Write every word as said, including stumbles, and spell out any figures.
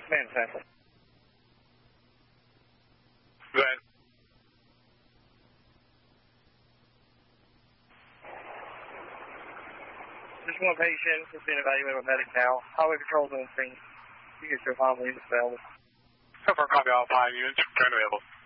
Man, ten. Go ahead. Just one patient. It's being evaluated by medic now. Highway patrol's on scene. You get your final units available. So far, copy all five units. Turn available.